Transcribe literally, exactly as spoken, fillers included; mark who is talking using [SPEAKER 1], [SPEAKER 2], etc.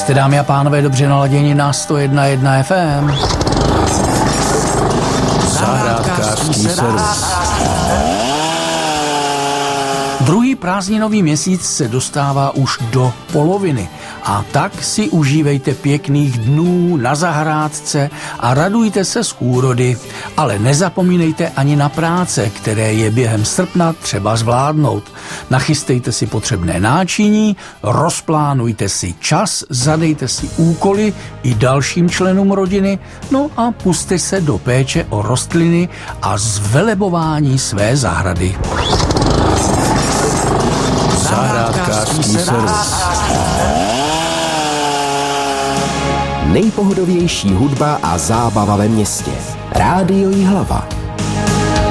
[SPEAKER 1] Jste, dámy a pánové, dobře naladěni na sto jedna celá jedna F M.
[SPEAKER 2] Zahrádkářský servis.
[SPEAKER 1] Druhý prázdninový měsíc se dostává už do poloviny a tak si užívejte pěkných dnů na zahrádce a radujte se z úrody, ale nezapomínejte ani na práce, které je během srpna třeba zvládnout. Nachystejte si potřebné náčiní, rozplánujte si čas, zadejte si úkoly i dalším členům rodiny, no a puste se do péče o rostliny a zvelebování své zahrady.
[SPEAKER 2] Zahrádkářský servis.
[SPEAKER 3] Nejpohodovější hudba a zábava ve městě. Rádio Jihlava.